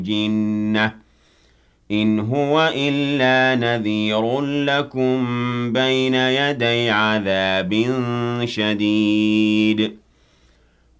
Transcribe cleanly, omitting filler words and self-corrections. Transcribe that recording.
جِنَّةٍ إِنْ هُوَ إِلَّا نَذِيرٌ لَّكُم بَيْنَ يَدَيْ عَذَابٍ شَدِيدٍ